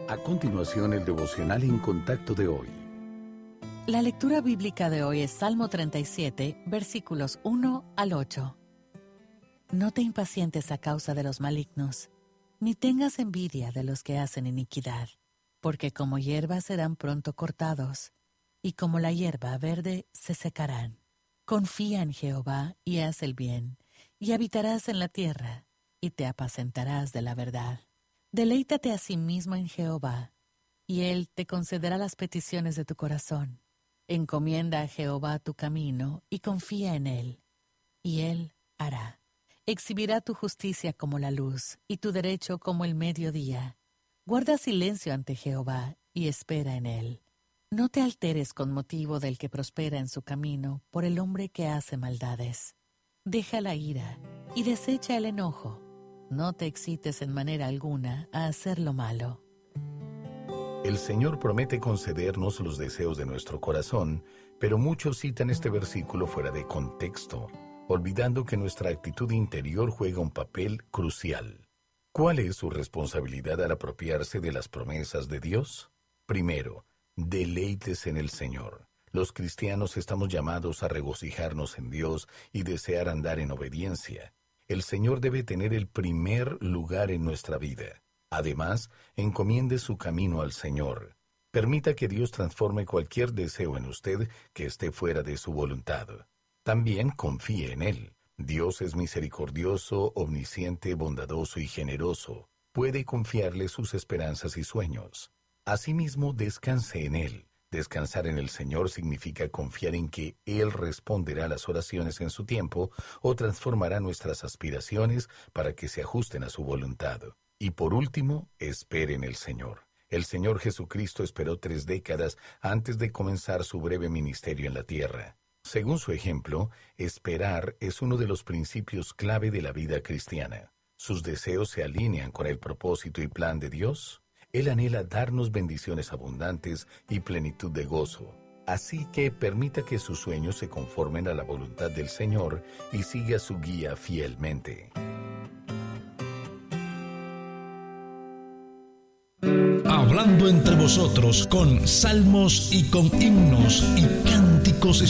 A continuación, el devocional en contacto de hoy. La lectura bíblica de hoy es Salmo 37, versículos 1 al 8. No te impacientes a causa de los malignos, ni tengas envidia de los que hacen iniquidad, porque como hierba serán pronto cortados, y como la hierba verde se secarán. Confía en Jehová y haz el bien, y habitarás en la tierra, y te apacentarás de la verdad. Deleítate a sí mismo en Jehová, y Él te concederá las peticiones de tu corazón. Encomienda a Jehová tu camino, y confía en Él, y Él hará. Exhibirá tu justicia como la luz, y tu derecho como el mediodía. Guarda silencio ante Jehová, y espera en Él. No te alteres con motivo del que prospera en su camino, por el hombre que hace maldades. Deja la ira, y desecha el enojo. No te excites en manera alguna a hacer lo malo. El Señor promete concedernos los deseos de nuestro corazón, pero muchos citan este versículo fuera de contexto, olvidando que nuestra actitud interior juega un papel crucial. ¿Cuál es su responsabilidad al apropiarse de las promesas de Dios? Primero, deleites en el Señor. Los cristianos estamos llamados a regocijarnos en Dios y desear andar en obediencia. El Señor debe tener el primer lugar en nuestra vida. Además, encomiende su camino al Señor. Permita que Dios transforme cualquier deseo en usted que esté fuera de su voluntad. También confíe en Él. Dios es misericordioso, omnisciente, bondadoso y generoso. Puede confiarle sus esperanzas y sueños. Asimismo, descanse en Él. Descansar en el Señor significa confiar en que Él responderá a las oraciones en su tiempo o transformará nuestras aspiraciones para que se ajusten a su voluntad. Y por último, espere en el Señor. El Señor Jesucristo esperó 3 décadas antes de comenzar su breve ministerio en la tierra. Según su ejemplo, esperar es uno de los principios clave de la vida cristiana. ¿Sus deseos se alinean con el propósito y plan de Dios? Él anhela darnos bendiciones abundantes y plenitud de gozo. Así que permita que sus sueños se conformen a la voluntad del Señor y siga su guía fielmente. Hablando entre vosotros con salmos y con himnos y cánticos